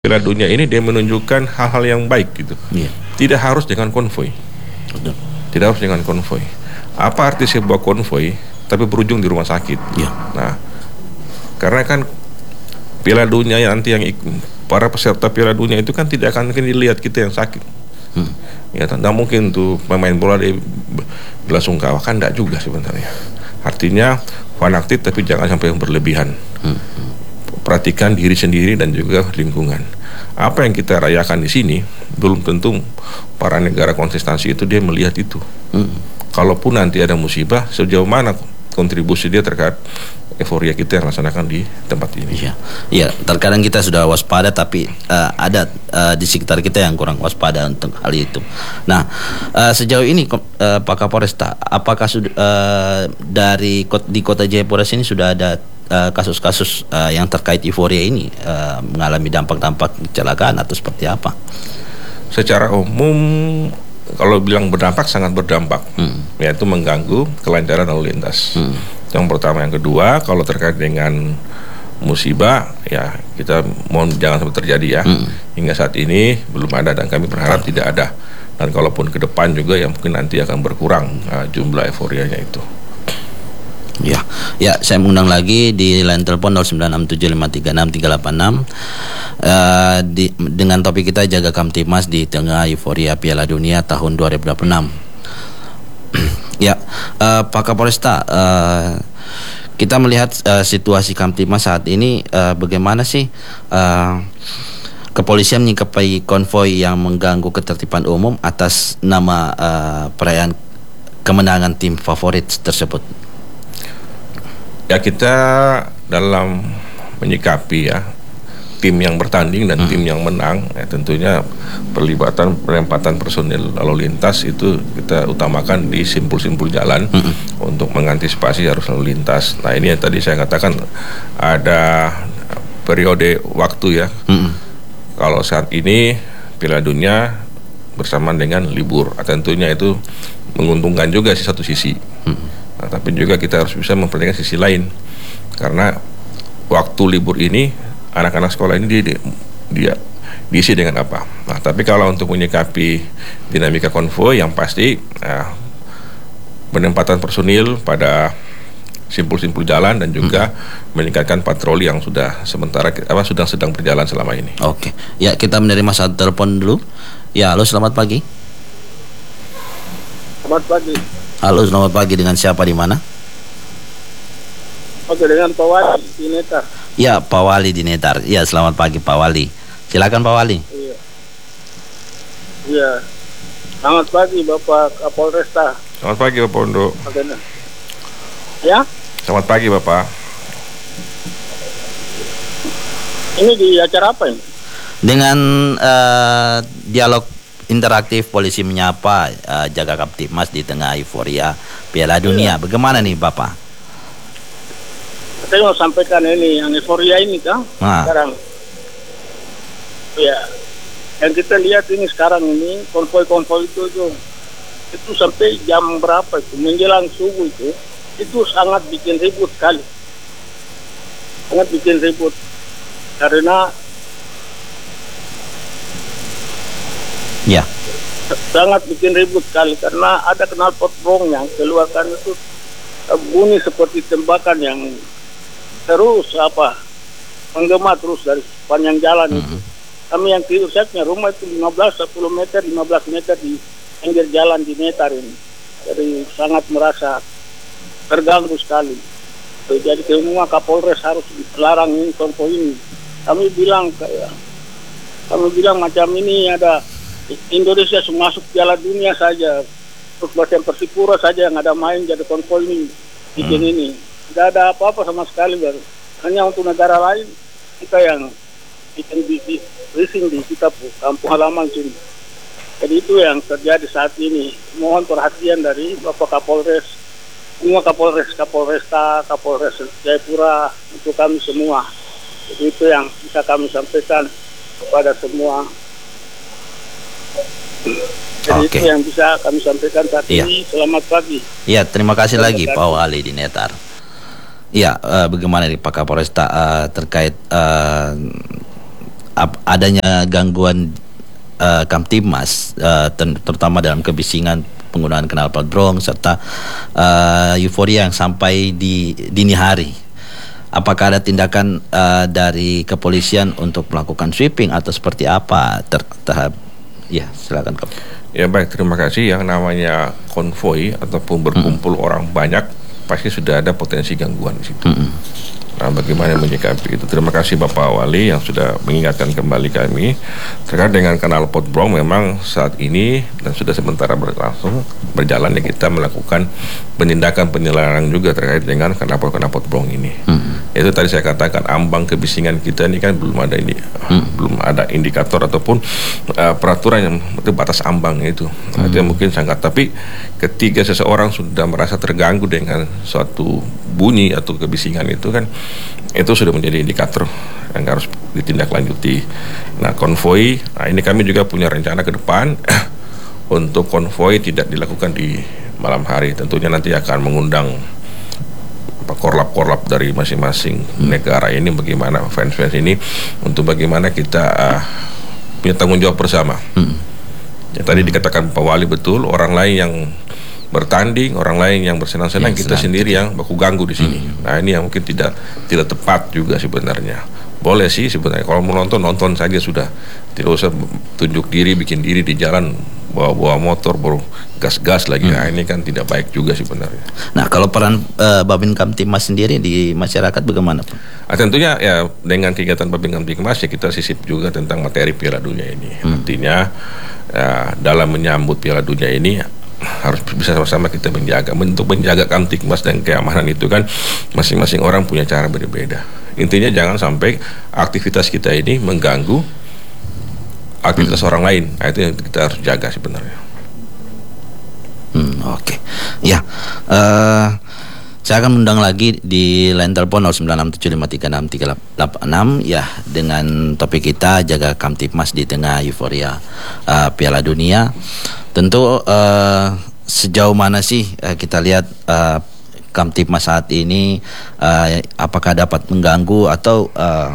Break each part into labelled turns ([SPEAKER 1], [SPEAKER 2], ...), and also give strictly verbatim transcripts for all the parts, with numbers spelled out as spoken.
[SPEAKER 1] Piala Dunia ini dia menunjukkan hal-hal yang baik gitu.
[SPEAKER 2] Iya.
[SPEAKER 1] Tidak harus dengan konvoi.
[SPEAKER 2] Betul.
[SPEAKER 1] Tidak harus dengan konvoi. Apa arti sebuah konvoi tapi berujung di rumah sakit?
[SPEAKER 2] Iya.
[SPEAKER 1] Nah, karena kan Piala Dunia yang nanti yang ik- para peserta Piala Dunia itu kan tidak akan mungkin dilihat kita yang sakit. Hmm. Ya, tidak mungkin tuh pemain bola dia belasungkawa, kan tidak juga sebenarnya. Artinya fanatik tapi jangan sampai yang berlebihan. Hmm. Perhatikan diri sendiri dan juga lingkungan. Apa yang kita rayakan di sini belum tentu para negara kontestasi itu dia melihat itu. Hmm. Kalaupun nanti ada musibah, sejauh mana kontribusi dia terkait euforia kita yang laksanakan di tempat ini.
[SPEAKER 2] Iya, ya, terkadang kita sudah waspada tapi uh, ada uh, di sekitar kita yang kurang waspada untuk hal itu. Nah, uh, sejauh ini uh, Pak Kapolresta, apakah sudah uh, dari di Kota Jayapura sini sudah ada uh, kasus-kasus uh, yang terkait euforia ini uh, mengalami dampak-dampak kecelakaan atau seperti apa?
[SPEAKER 1] Secara umum, kalau bilang berdampak, sangat berdampak, hmm. yaitu mengganggu kelancaran lalu lintas. Hmm. Yang pertama, yang kedua, kalau terkait dengan musibah, ya kita mohon jangan sampai terjadi ya. Hmm. Hingga saat ini belum ada dan kami berharap oh. tidak ada. Dan kalaupun ke depan juga ya mungkin nanti akan berkurang uh, jumlah euforianya itu.
[SPEAKER 2] Ya, ya, saya mengundang lagi di line telepon nol sembilan enam tujuh lima tiga enam tiga delapan enam uh, di, dengan topik kita jaga Kamtibmas di tengah euforia Piala Dunia tahun dua ribu dua puluh enam. Ya, uh, Pak Kapolresta, uh, kita melihat uh, situasi Kamtibmas saat ini, uh, bagaimana sih uh, kepolisian menyikapi konvoi yang mengganggu ketertiban umum atas nama uh, perayaan kemenangan tim favorit tersebut?
[SPEAKER 1] Ya, kita dalam menyikapi ya tim yang bertanding dan hmm. tim yang menang, ya tentunya perlibatan penempatan personil lalu lintas itu kita utamakan di simpul-simpul jalan hmm. untuk mengantisipasi arus lalu lintas. Nah, ini yang tadi saya katakan ada periode waktu ya. Hmm. Kalau saat ini Piala Dunia bersamaan dengan libur, tentunya itu menguntungkan juga sih satu sisi. Hmm. Nah, tapi juga kita harus bisa memperhatikan sisi lain, karena waktu libur ini anak-anak sekolah ini dia, dia diisi dengan apa. Nah, tapi kalau untuk menyikapi dinamika konvoi, yang pasti nah, penempatan personil pada simpul-simpul jalan dan juga hmm. meningkatkan patroli yang sudah sementara apa sudah sedang berjalan selama ini.
[SPEAKER 2] Oke, ya, kita menerima satu telepon dulu. Ya, halo, selamat pagi.
[SPEAKER 3] Selamat pagi.
[SPEAKER 2] Halo, selamat pagi, dengan siapa di mana?
[SPEAKER 3] Oke, dengan Pak Wali di Netar.
[SPEAKER 2] Ya, Pak Wali di Netar. Ya, selamat pagi Pak Wali. Silakan Pak Wali.
[SPEAKER 3] Iya. Iya. Selamat pagi Bapak Kapolresta.
[SPEAKER 1] Selamat pagi Bapak Pondo.
[SPEAKER 3] Ya?
[SPEAKER 1] Selamat pagi Bapak.
[SPEAKER 3] Ini di acara apa ini?
[SPEAKER 2] Dengan uh, dialog interaktif polisi menyapa uh, jaga Kamtibmas di tengah euforia Piala Dunia. Iya. Bagaimana nih Bapak?
[SPEAKER 3] Saya mau sampaikan ini yang euforia ini kan nah. sekarang. Ya, yang kita lihat ini sekarang ini konvoi-konvoi itu itu itu sampai jam berapa itu menjelang subuh itu itu sangat bikin ribut sekali, sangat bikin ribut karena
[SPEAKER 2] ya
[SPEAKER 3] sangat bikin ribut sekali karena ada knalpot brong yang keluarkan itu bunyi seperti tembakan yang terus apa menggema terus dari sepanjang jalan mm-hmm. itu. Kami yang tidur, saya punya rumah itu lima belas sepuluh meter lima belas meter di pinggir jalan di Netar ini. Jadi sangat merasa terganggu sekali. Jadi semua Kapolres harus dilarang ini konvoi ini. Kami bilang kayak kami bilang macam ini ada Indonesia masuk Piala Dunia saja, terus macam Persipura saja yang ada main jadi konvoi ini bikin hmm. ini. Tidak ada apa-apa sama sekali baru. Hanya untuk negara lain kita yang bikin bising di kita kampung halaman sini. Jadi itu yang terjadi saat ini. Mohon perhatian dari Bapak Kapolres, semua Kapolres, Kapolresta, Kapolres Jayapura untuk kami semua. Jadi itu yang bisa kami sampaikan kepada semua. Jadi okay. itu yang bisa kami sampaikan saat iya. ini. Selamat pagi.
[SPEAKER 2] Iya, terima kasih Selamat lagi Pak Wali di Netar. Iya, uh, bagaimana nih Pak Kapolresta uh, terkait uh, ap- adanya gangguan uh, Kamtibmas, uh, ter- terutama dalam kebisingan penggunaan knalpot brong serta uh, euforia yang sampai di dini hari. Apakah ada tindakan uh, dari kepolisian untuk melakukan sweeping atau seperti apa ter- terhadap? Ya, silakan Kak.
[SPEAKER 1] Ya baik, terima kasih. Yang namanya konvoi ataupun berkumpul mm-hmm. orang banyak pasti sudah ada potensi gangguan di situ. Mm-hmm. Nah, bagaimana menyikapi itu? Terima kasih Bapak Wali yang sudah mengingatkan kembali kami terkait dengan knalpot brong. Memang saat ini dan sudah sementara berlangsung berjalan ya, kita melakukan penindakan penyelenggaraan juga terkait dengan knalpot-knalpot brong ini. Hmm. Itu tadi saya katakan ambang kebisingan kita ini kan belum ada ini, hmm. belum ada indikator ataupun uh, peraturan yang itu batas ambang itu. Hmm. Artinya mungkin sangat. Tapi ketika seseorang sudah merasa terganggu dengan suatu bunyi atau kebisingan itu kan, itu sudah menjadi indikator yang harus ditindaklanjuti. Nah, konvoi, nah ini kami juga punya rencana ke depan untuk konvoi tidak dilakukan di malam hari. Tentunya nanti akan mengundang korlap-korlap dari masing-masing negara ini, bagaimana fans-fans ini untuk bagaimana kita uh, punya tanggung jawab bersama. Hmm. Ya, tadi dikatakan Pak Wali betul, orang lain yang bertanding, orang lain yang bersenang-senang, ya, kita senang. Sendiri yang baku ganggu di sini. Hmm. Nah, ini yang mungkin tidak tidak tepat juga sebenarnya. Boleh sih sebenarnya kalau mau nonton nonton saja sudah, tidak usah tunjuk diri, bikin diri di jalan, bawa-bawa motor, baru gas-gas lagi. Hmm. Nah, ini kan tidak baik juga sebenarnya.
[SPEAKER 2] Nah, kalau peran uh, Babin Kamtibmas sendiri di masyarakat bagaimana Pak?
[SPEAKER 1] Nah, tentunya ya dengan kegiatan Babin Kamtibmas ya kita sisip juga tentang materi Piala Dunia ini. Hmm. Artinya ya, dalam menyambut Piala Dunia ini harus bisa sama-sama kita menjaga. Untuk menjaga Kamtibmas dan keamanan itu kan masing-masing orang punya cara berbeda. Intinya jangan sampai aktivitas kita ini mengganggu aktivitas hmm. orang lain. Nah, itu yang kita harus jaga sebenarnya.
[SPEAKER 2] Hmm, Oke, okay. Ya, uh, saya akan undang lagi di line telepon nol sembilan enam tujuh lima tiga enam tiga delapan enam ya, dengan topik kita jaga Kamtibmas di tengah euforia uh, Piala Dunia. Tentu uh, sejauh mana sih uh, kita lihat uh, Kamtibmas saat ini uh, apakah dapat mengganggu atau uh,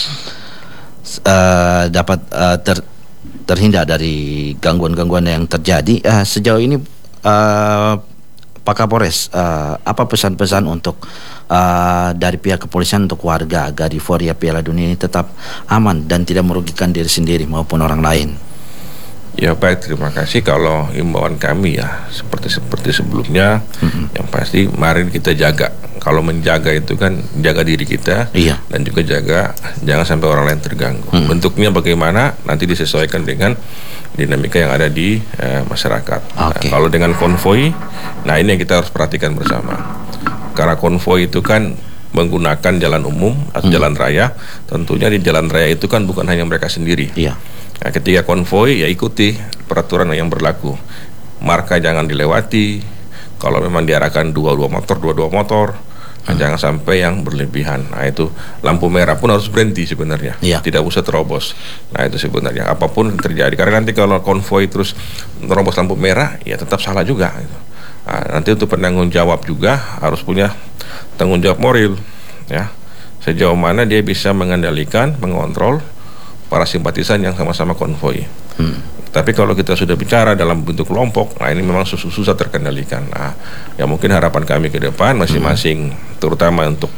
[SPEAKER 2] uh, dapat uh, ter, terhindar dari gangguan-gangguan yang terjadi uh, sejauh ini, uh, Pak Kapolres, uh, apa pesan-pesan untuk uh, dari pihak kepolisian untuk warga agar euforia Piala Dunia ini tetap aman dan tidak merugikan diri sendiri maupun orang lain?
[SPEAKER 1] Ya baik, terima kasih. Kalau himbauan kami ya seperti seperti sebelumnya, mm-hmm. yang pasti mari kita jaga. Kalau menjaga itu kan jaga diri kita, iya. dan juga jaga jangan sampai orang lain terganggu. Mm-hmm. Bentuknya bagaimana nanti disesuaikan dengan dinamika yang ada di eh, masyarakat. Okay. Nah, kalau dengan konvoi, nah ini yang kita harus perhatikan bersama. Karena konvoi itu kan menggunakan jalan umum atau mm-hmm. jalan raya. Tentunya di jalan raya itu kan bukan hanya mereka sendiri. Iya. Nah, ketika konvoi ya ikuti peraturan yang berlaku. Marka jangan dilewati. Kalau memang diarahkan dua-dua motor, dua-dua motor, nah, hmm. jangan sampai yang berlebihan. Nah, itu lampu merah pun harus berhenti sebenarnya. Ya. Tidak usah terobos. Nah, itu sebenarnya apapun yang terjadi. Karena nanti kalau konvoi terus terobos lampu merah, ya tetap salah juga. Nah, nanti untuk penanggung jawab juga harus punya tanggung jawab moral, ya. Sejauh mana dia bisa mengendalikan, mengontrol para simpatisan yang sama-sama konvoi. Hmm. Tapi kalau kita sudah bicara dalam bentuk kelompok, nah ini memang susah, susah terkendalikan. Nah, ya mungkin harapan kami ke depan masing-masing, hmm. terutama untuk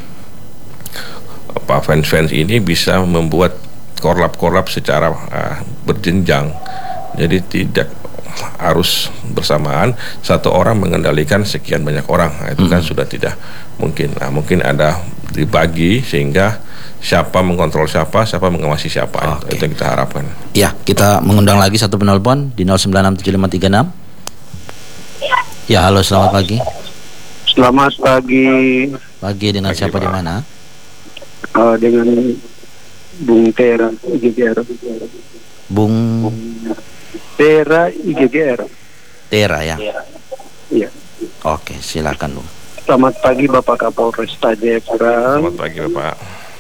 [SPEAKER 1] apa fans-fans ini bisa membuat korlap-korlap secara uh, berjenjang. Jadi tidak harus bersamaan satu orang mengendalikan sekian banyak orang. Nah, itu hmm. kan sudah tidak mungkin. Nah, mungkin ada dibagi sehingga siapa mengontrol siapa, siapa mengawasi siapa. Okay. Itu yang kita harapkan. Ya, kita mengundang lagi satu penelpon di nol sembilan enam tujuh lima tiga enam. Ya, halo, selamat pagi.
[SPEAKER 4] Selamat pagi.
[SPEAKER 2] Pagi dengan pagi, siapa Pak. Di mana?
[SPEAKER 4] Uh, dengan Bung Tera I G G R.
[SPEAKER 2] Bung
[SPEAKER 4] Tera I G G R.
[SPEAKER 2] Tera ya.
[SPEAKER 4] Iya.
[SPEAKER 2] Oke, silakan Bung.
[SPEAKER 4] Selamat pagi Bapak Kapolres Jayapura.
[SPEAKER 1] Selamat pagi Bapak.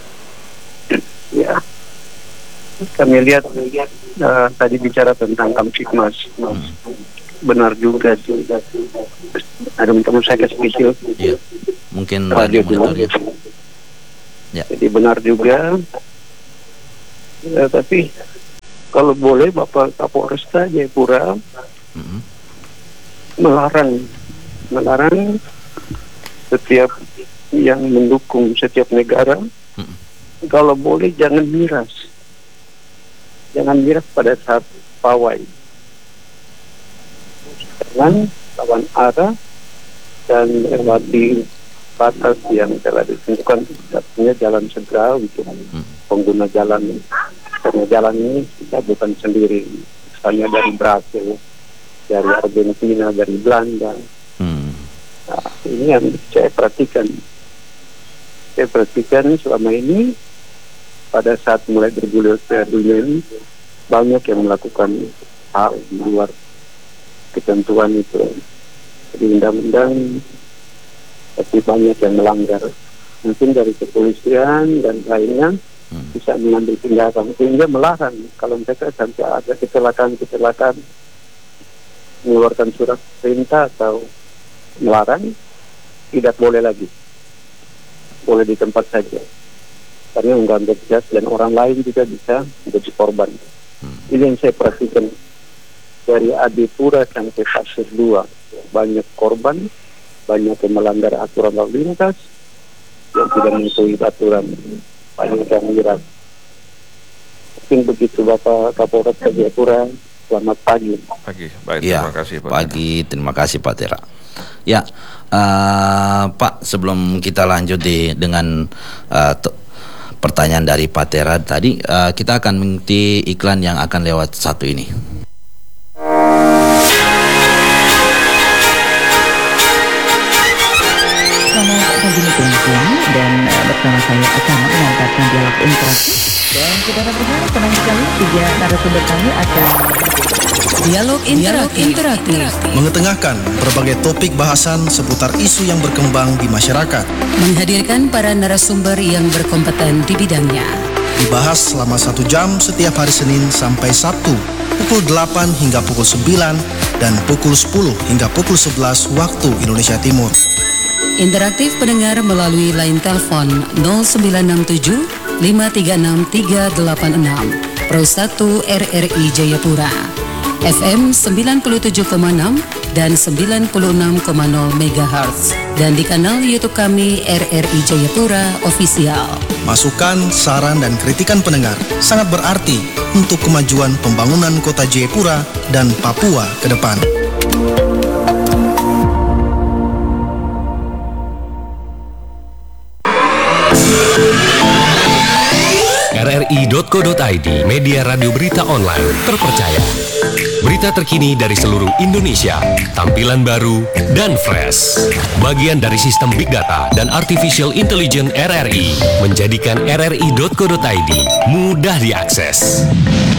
[SPEAKER 4] Ya, kami lihat uh, tadi bicara tentang Kamtibmas. Hmm. Benar juga sih. Ada teman saya kasih kecil.
[SPEAKER 2] Ya. Mungkin radio monitor ya.
[SPEAKER 4] Ya. Jadi benar juga Ya, tapi kalau boleh Bapak Kapolresta Jayapura
[SPEAKER 2] Mm-mm.
[SPEAKER 4] melarang melarang setiap yang mendukung setiap negara,
[SPEAKER 2] Mm-mm.
[SPEAKER 4] kalau boleh jangan miras, jangan miras pada saat pawai, jangan lawan arah dan melewati batas yang telah ditentukan, artinya jalan segera untuk pengguna jalan. Karena jalan ini kita bukan sendiri, misalnya dari Brasil, dari Argentina, dari Belanda.
[SPEAKER 2] Hmm.
[SPEAKER 4] Nah, ini yang saya perhatikan. Saya perhatikan selama ini pada saat mulai bergulir ke dunia ini banyak yang melakukan hal di luar ketentuan itu. Jadi undang-undang, tapi banyak yang melanggar. Mungkin dari kepolisian dan lainnya hmm. bisa mengambil tindakan sehingga melarang kalau mereka sampai ada kecelakaan-kecelakaan mengeluarkan surat perintah atau melarang, tidak boleh lagi, boleh di tempat saja karena mengganggu jas dan orang lain juga bisa menjadi korban. hmm. Ini yang saya perhatikan dari Adipura sampai Pasir dua, banyak korban, banyak yang melanggar aturan lalu lintas yang tidak mengikuti aturan, banyak yang miras. Mungkin begitu Bapak Kapolres Jayapura. Selamat pagi.
[SPEAKER 1] Pagi, baik,
[SPEAKER 2] Ya,
[SPEAKER 1] terima kasih Pak.
[SPEAKER 2] pagi, terima kasih Pak Tera. Ya, uh, Pak, sebelum kita lanjut di dengan uh, t- pertanyaan dari Pak Tera tadi, uh, kita akan mengikuti iklan yang akan lewat satu ini.
[SPEAKER 5] Selamat pagi teman-teman, dan uh, bersama saya akan mengantarkan dialog interaktif. Dan saudara pendengar, senang sekali tiga narasumber kami akan
[SPEAKER 6] Dialog interaktif. interaktif
[SPEAKER 7] mengetengahkan berbagai topik bahasan seputar isu yang berkembang di masyarakat,
[SPEAKER 6] menghadirkan para narasumber yang berkompeten di bidangnya.
[SPEAKER 7] dibahas selama satu jam setiap hari Senin sampai Sabtu pukul delapan hingga pukul sembilan dan pukul sepuluh hingga pukul sebelas waktu Indonesia Timur.
[SPEAKER 6] Interaktif pendengar melalui line telepon nol sembilan enam tujuh lima tiga enam tiga delapan enam Pro satu R R I Jayapura, F M sembilan puluh tujuh koma enam dan sembilan puluh enam koma nol megahertz, dan di kanal YouTube kami R R I Jayapura Official.
[SPEAKER 7] Masukan, saran, dan kritikan pendengar sangat berarti untuk kemajuan pembangunan kota Jayapura dan Papua ke depan.
[SPEAKER 8] R R I titik co titik I D, media radio berita online terpercaya. Berita terkini dari seluruh Indonesia, tampilan baru dan fresh. Bagian dari sistem Big Data dan Artificial Intelligence R R I, menjadikan R R I titik co titik I D mudah diakses.